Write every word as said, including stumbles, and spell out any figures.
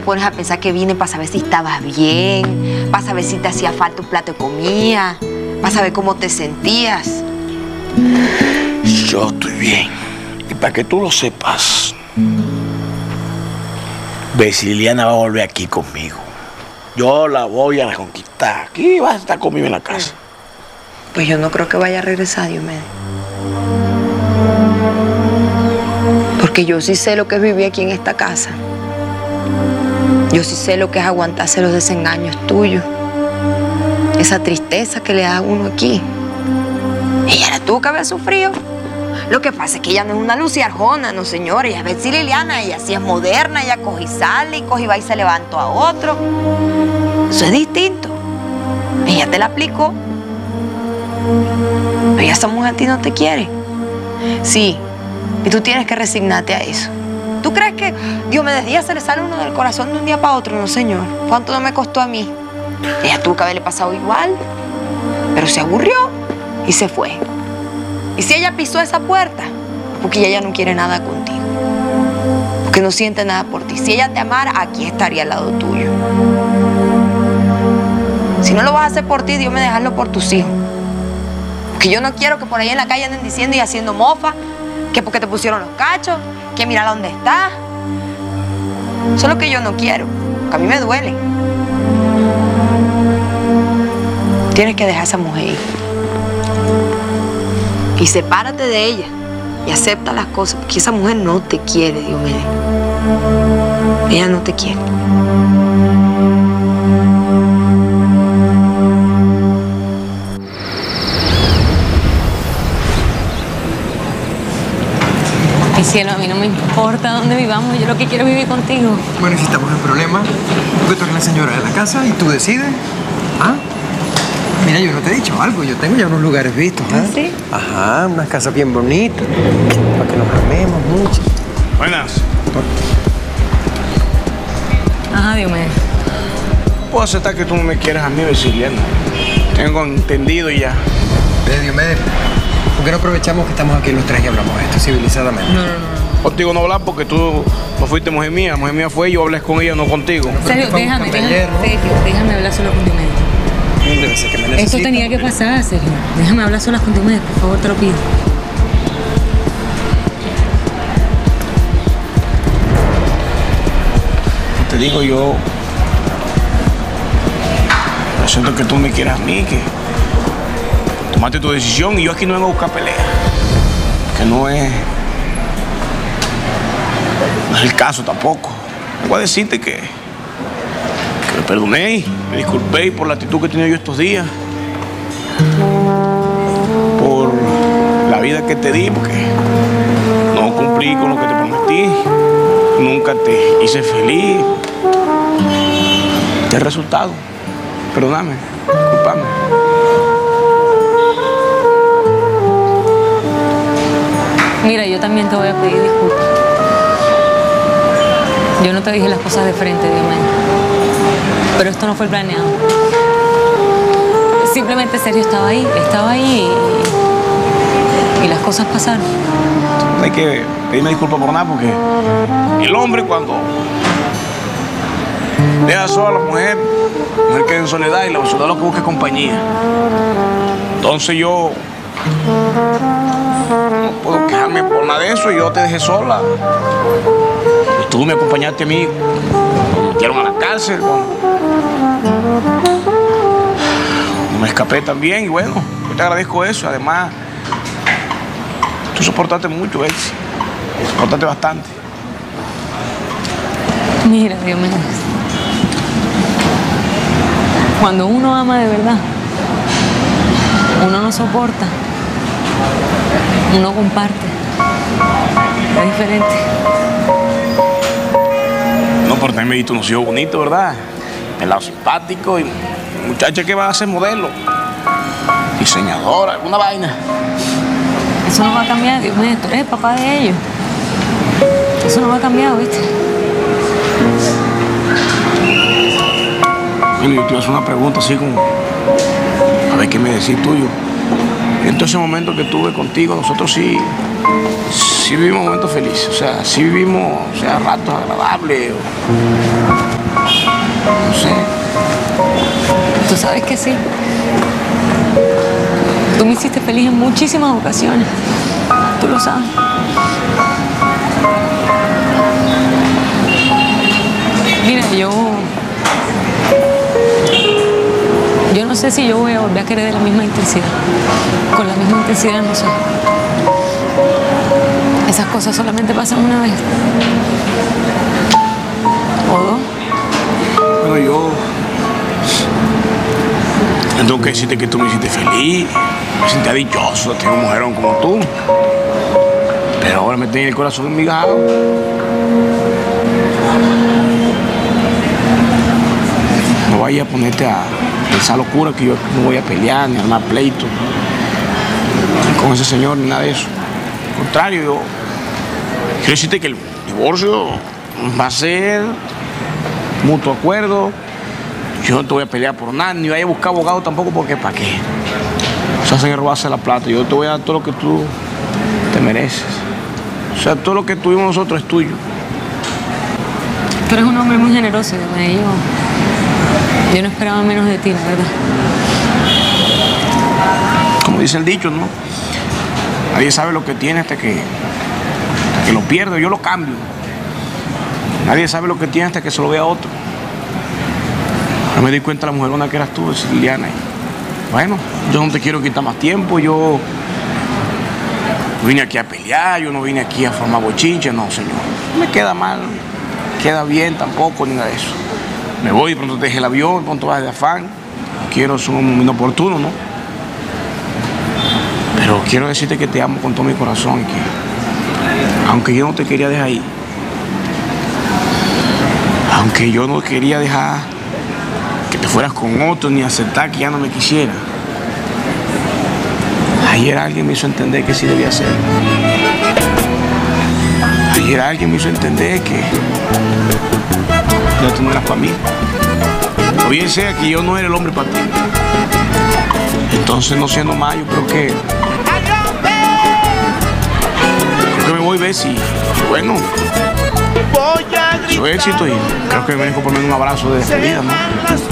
pones a pensar que vine para saber si estabas bien, para saber si te hacía falta un plato de comida, para saber cómo te sentías. Yo estoy bien. Y para que tú lo sepas, Basiliana va a volver aquí conmigo. Yo la voy a reconquistar. Aquí vas a estar conmigo en la casa. Pues yo no creo que vaya a regresar, Diomedes. Porque yo sí sé lo que es vivir aquí en esta casa. Yo sí sé lo que es aguantarse los desengaños tuyos. Esa tristeza que le da a uno aquí. Ella era tú que había sufrido. Lo que pasa es que ella no es una Lucía Arjona, no señor. Ella es Betsy Liliana, ella sí es moderna, ella coge y sale, y coge y va y se levantó a otro. Eso es distinto. Ella te la aplicó. Pero esa mujer a ti no te quiere. Sí, y tú tienes que resignarte a eso. ¿Tú crees que Diomedes Díaz se le sale uno del corazón de un día para otro? No, señor. ¿Cuánto no me costó a mí? Ella tuvo que haberle pasado igual, pero se aburrió y se fue. Y si ella pisó esa puerta, porque ella ya no quiere nada contigo, porque no siente nada por ti. Si ella te amara, aquí estaría al lado tuyo. Si no lo vas a hacer por ti, Dios me dejarlo por tus hijos. Porque yo no quiero que por ahí en la calle anden diciendo y haciendo mofa, que porque te pusieron los cachos, que mira dónde está. Eso es lo que yo no quiero, que a mí me duele. Tienes que dejar a esa mujer ir. Y sepárate de ella y acepta las cosas, porque esa mujer no te quiere, Diomedes. Ella no te quiere. Mi cielo, a mí no me importa dónde vivamos, yo lo que quiero es vivir contigo. Bueno, y si estamos en problema, porque tú eres la señora de la casa y tú decides. ¿Ah? Mira, yo no te he dicho algo, yo tengo ya unos lugares vistos, ¿ah? ¿Sí? Ajá, unas casas bien bonitas, para que nos amemos mucho. Buenas. Ajá, Diomedes. Puedo aceptar que tú no me quieres a mí, Basiliana. Tengo entendido y ya. Eh, Diomedes, ¿por qué no aprovechamos que estamos aquí los tres y hablamos de esto civilizadamente? No, no, no. Contigo no hablar porque tú no fuiste mujer mía. Mujer mía fue y yo hablé con ella, no contigo. Sergio, déjame, déjame, Sergio, déjame hablar solo con Diomedes. Debe ser que me necesita. Esto tenía que pasar, Sergio. Déjame hablar solas con Diomedes, por favor, te lo pido. Te digo yo, yo siento que tú me quieras a mí, que tomaste tu decisión y yo aquí no vengo a buscar pelea. Que no es, no es el caso tampoco. Vengo a decirte que, que me perdoné y me disculpé por la actitud que he tenido yo estos días. Por la vida que te di, porque no cumplí con lo que te prometí. Nunca te hice feliz. ¿Qué el resultado? Perdóname, discúlpame. Mira, yo también te voy a pedir disculpas. Yo no te dije las cosas de frente, Diomedes. Pero esto no fue planeado. Simplemente Sergio estaba ahí, estaba ahí y, y las cosas pasaron. No hay que pedirme disculpas por nada porque el hombre cuando deja sola a la mujer, la mujer queda en soledad y la soledad lo que busca es compañía. Entonces yo no puedo quejarme por nada de eso y yo te dejé sola. Y tú me acompañaste a mí cuando me metieron a la cárcel, cuando me escapé también y bueno, yo te agradezco eso. Además, tú soportaste mucho, Betsy. Soportaste bastante. Mira, Diomedes. Cuando uno ama de verdad, uno no soporta, uno comparte. Es diferente. No, pero también me diste unos hijos bonitos, ¿verdad? Pelado simpático y muchacha que va a ser modelo, diseñadora, alguna vaina. Eso no va a cambiar, Diomedes. Tú eres el papá de ellos. Eso no va a cambiar, ¿viste? Bueno, yo te iba a hacer una pregunta así como, a ver qué me decís tuyo. En todo ese momento que estuve contigo, nosotros sí, sí vivimos momentos felices, o sea, sí vivimos, o sea, ratos agradables, o, no sé. Tú sabes que sí. Tú me hiciste feliz en muchísimas ocasiones. Tú lo sabes. Mira, yo... Yo no sé si yo voy a volver a querer de la misma intensidad. Con la misma intensidad, no sé. Esas cosas solamente pasan una vez. O dos. Bueno, yo... yo tengo que decirte que tú me hiciste feliz, me sentía dichoso, tengo un mujerón como tú. Pero ahora me tiene el corazón enmigado. No vayas a ponerte a pensar locura que yo no voy a pelear ni a armar pleito ni con ese señor ni nada de eso. Al contrario, yo quiero decirte que el divorcio va a ser mutuo acuerdo. Yo no te voy a pelear por nada, ni vaya a buscar abogado tampoco, porque ¿para qué? Se hacen robarse la plata. Yo te voy a dar todo lo que tú te mereces. O sea, todo lo que tuvimos nosotros es tuyo. Tú eres un hombre muy generoso, y yo, yo no esperaba menos de ti, la verdad. Como dice el dicho, ¿no? Nadie sabe lo que tiene hasta que, hasta que lo pierde. Yo lo cambio. Nadie sabe lo que tiene hasta que se lo vea a otro. Yo me di cuenta de la mujerona que eras tú, Liliana. Y bueno, yo no te quiero quitar más tiempo. Yo no vine aquí a pelear, yo no vine aquí a formar bochinche, no, señor. No me queda mal, me queda bien tampoco, ni nada de eso. Me voy, de pronto te deje el avión, de pronto vas de afán. Quiero ser un inoportuno, ¿no? Pero quiero decirte que te amo con todo mi corazón y que, aunque yo no te quería dejar ahí, aunque yo no quería dejar que te fueras con otro ni aceptar que ya no me quisiera, ayer alguien me hizo entender que sí debía hacerlo. Ayer alguien me hizo entender que ya tú no eras para mí. O bien sea que yo no era el hombre para ti. Entonces, no siendo más, yo creo que creo que me voy a ver si, bueno, su éxito, y creo que me merezco por lo menos un abrazo de despedida, ¿no?